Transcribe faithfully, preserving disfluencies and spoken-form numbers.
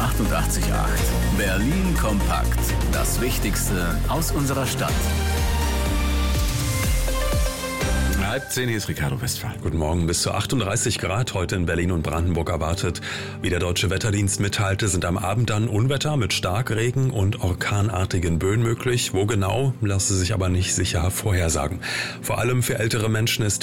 achtundachtzig Komma acht. Berlin kompakt. Das Wichtigste aus unserer Stadt. Halb zehn, hier ist Ricardo Westphal. Guten Morgen. Bis zu achtunddreißig Grad heute in Berlin und Brandenburg erwartet. Wie der Deutsche Wetterdienst mitteilte, sind am Abend dann Unwetter mit Starkregen und orkanartigen Böen möglich. Wo genau, lasse sich aber nicht sicher vorhersagen. Vor allem für ältere Menschen ist